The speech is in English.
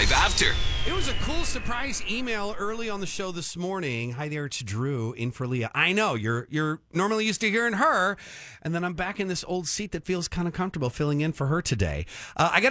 Drive After. It was a cool surprise email early on the show this morning. Hi there, it's Drew in for Leah. I know you're normally used to hearing her, and then I'm back in this old seat that feels kind of comfortable filling in for her today. I got